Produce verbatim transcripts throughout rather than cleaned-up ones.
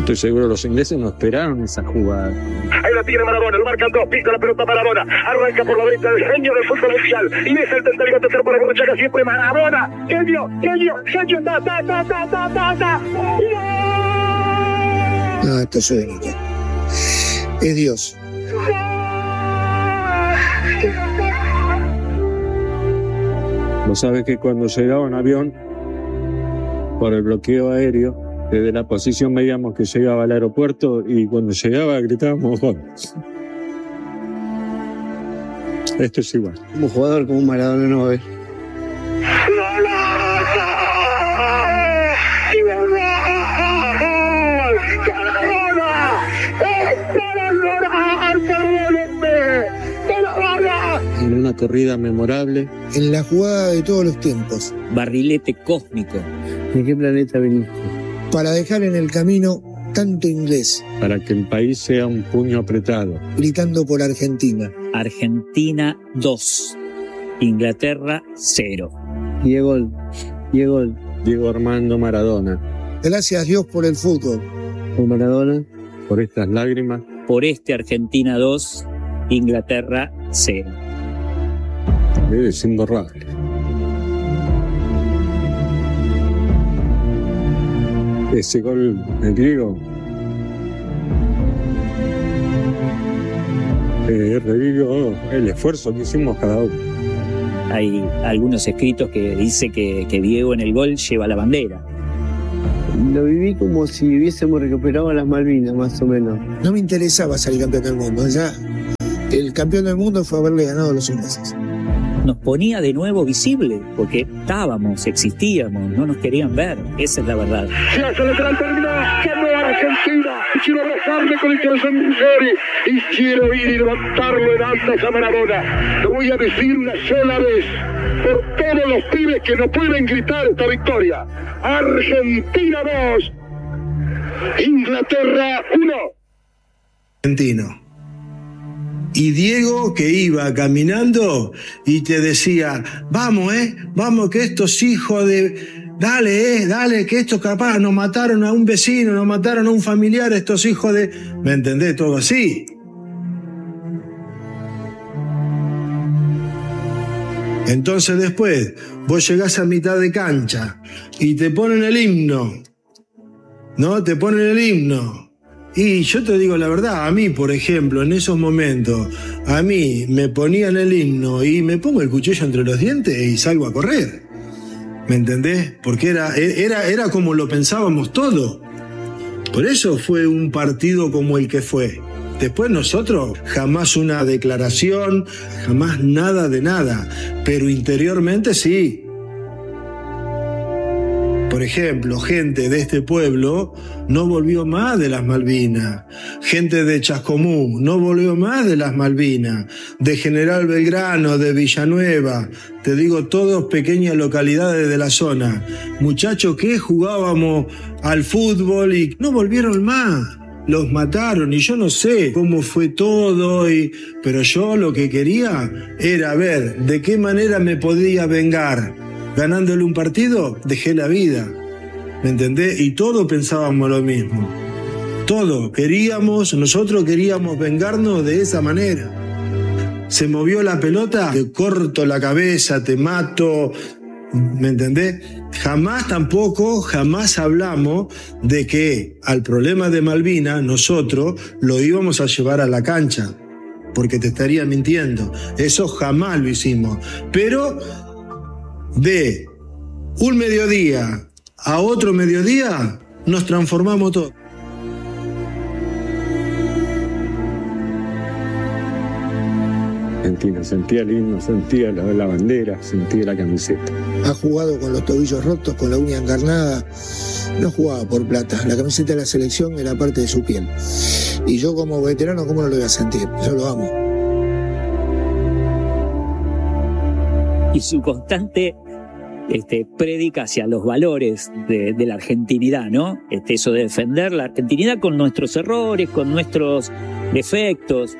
Estoy seguro los ingleses no esperaron esa jugada. Ahí la tiene Maradona, lo marcan dos, pisa la pelota Maradona, arranca por la derecha el genio del fútbol mundial, y es el tercero tercero por el Chaca, siempre Maradona, genio, genio, genio, ta, ta, ta, ta, ta, ta, ta. No, esto es único. Es Dios. Vos sabés que cuando llegaba un avión, por el bloqueo aéreo, desde la posición veíamos que llegaba al aeropuerto y cuando llegaba gritábamos gol. Esto es igual. Un jugador como un Maradona no va a ver. En una corrida memorable. En la jugada de todos los tiempos. Barrilete cósmico. ¿De qué planeta viniste? Para dejar en el camino tanto inglés. Para que el país sea un puño apretado. Gritando por Argentina. Argentina dos. Inglaterra cero. Diego, Diego. Diego Armando Maradona. Gracias a Dios por el fútbol. Por Maradona. Por estas lágrimas. Por este Argentina dos. Inglaterra cero. Es imborrable. Ese gol el griego eh, revivió el esfuerzo que hicimos cada uno. Hay algunos escritos que dice que, que Diego en el gol lleva la bandera. Lo viví como si hubiésemos recuperado las Malvinas, más o menos. No me interesaba salir campeón del mundo. Ya el campeón del mundo fue haberle ganado a los ingleses. Nos ponía de nuevo visible, porque estábamos, existíamos, no nos querían ver. Esa es la verdad. Se hace lateral, terminó, ganó Argentina. Quiero abrazarle con el corazón sincero y quiero ir y levantarlo en altas a Maradona. Lo voy a decir una sola vez, por todos los pibes que no pueden gritar esta victoria. Argentina dos, Inglaterra uno. Argentino. Y Diego que iba caminando y te decía, vamos, eh, vamos que estos hijos de... Dale, eh, dale, que estos capaz nos mataron a un vecino, nos mataron a un familiar, estos hijos de... ¿Me entendés? Todo así. Entonces después, vos llegás a mitad de cancha y te ponen el himno, ¿no? Te ponen el himno. Y yo te digo la verdad, a mí, por ejemplo, en esos momentos, a mí me ponían el himno y me pongo el cuchillo entre los dientes y salgo a correr. ¿Me entendés? Porque era, era, era como lo pensábamos todos. Por eso fue un partido como el que fue. Después nosotros, jamás una declaración, jamás nada de nada. Pero interiormente sí. Por ejemplo, gente de este pueblo no volvió más de las Malvinas. Gente de Chascomú no volvió más de las Malvinas. De General Belgrano, de Villanueva. Te digo, todas pequeñas localidades de la zona. Muchachos que jugábamos al fútbol y no volvieron más. Los mataron y yo no sé cómo fue todo, y... pero yo lo que quería era ver de qué manera me podía vengar. Ganándole un partido, dejé la vida. ¿Me entendés? Y todos pensábamos lo mismo. Todos queríamos, nosotros queríamos vengarnos de esa manera. Se movió la pelota, te corto la cabeza, te mato. ¿Me entendés? Jamás tampoco, jamás hablamos de que al problema de Malvinas nosotros lo íbamos a llevar a la cancha. Porque te estaría mintiendo. Eso jamás lo hicimos. Pero... de un mediodía a otro mediodía, nos transformamos todos. Argentina, sentía el himno, sentía la, la bandera, sentía la camiseta. Ha jugado con los tobillos rotos, con la uña encarnada. No jugaba por plata. La camiseta de la selección era parte de su piel. Y yo como veterano, ¿cómo no lo voy a sentir? Yo lo amo. Y su constante este, prédica hacia los valores de, de la argentinidad, ¿no? Este, eso de defender la argentinidad con nuestros errores, con nuestros defectos.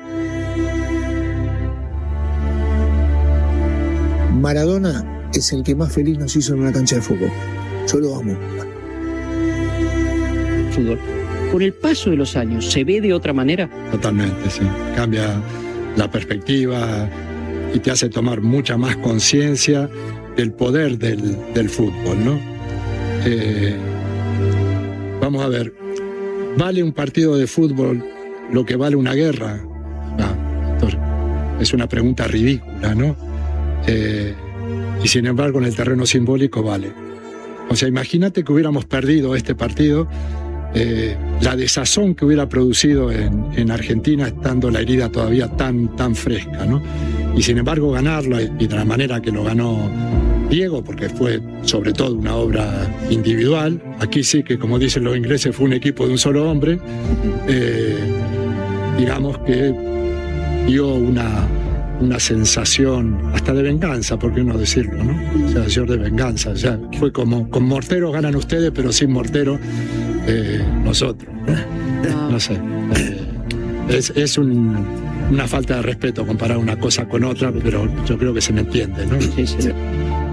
Maradona es el que más feliz nos hizo en una cancha de fútbol. Yo lo amo. Fútbol. con el paso de los años, ¿se ve de otra manera? Totalmente, sí. Cambia la perspectiva y te hace tomar mucha más conciencia del poder del, del fútbol, ¿no? Eh, vamos a ver, ¿vale un partido de fútbol lo que vale una guerra? No, es una pregunta ridícula, ¿no? Eh, y sin embargo en el terreno simbólico vale. O sea, imagínate que hubiéramos perdido este partido, eh, la desazón que hubiera producido en, en Argentina estando la herida todavía tan, tan fresca, ¿no? Y sin embargo ganarlo, y de la manera que lo ganó Diego, porque fue sobre todo una obra individual. Aquí sí que, como dicen los ingleses, fue un equipo de un solo hombre. Eh, digamos que dio una, una sensación hasta de venganza, ¿por qué no decirlo, no? Sensación de venganza. O sea, fue como, con morteros ganan ustedes, pero sin morteros eh, nosotros. No, no sé. Eh, es es un, una falta de respeto comparar una cosa con otra, pero yo creo que se me entiende, ¿no? Sí, sí.